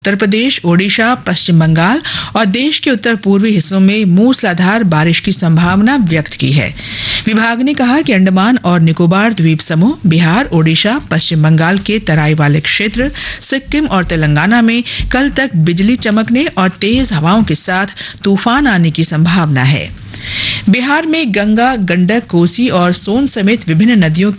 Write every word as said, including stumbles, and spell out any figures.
उत्तर प्रदेश, ओडिशा, पश्चिम बंगाल और देश के उत्तर पूर्वी हिस्सों में मूसलाधार बारिश की संभावना व्यक्त की है। विभाग ने कहा कि अंडमान और निकोबार द्वीप समूह, बिहार, ओडिशा, पश्चिम बंगाल के तराई वाले क्षेत्र, सिक्किम और तेलंगाना में कल तक बिजली चमकने और तेज हवाओं के साथ तूफान आने की संभावना है। बिहार में गंगा, गंडक, कोसी और सोन समेत विभिन्न नदियों